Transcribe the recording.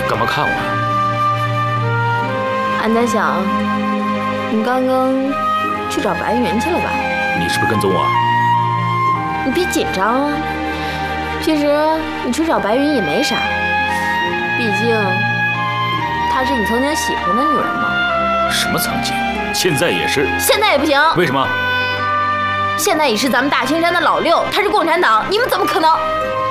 干嘛看我？ 俺在想，你刚刚去找白云去了吧？ 你是不是跟踪我？ 你别紧张啊。其实你去找白云也没啥，毕竟她是你曾经喜欢的女人嘛。 什么曾经？现在也是。 现在也不行。 为什么？ 现在已是咱们大青山的老六，他是共产党，你们怎么可能？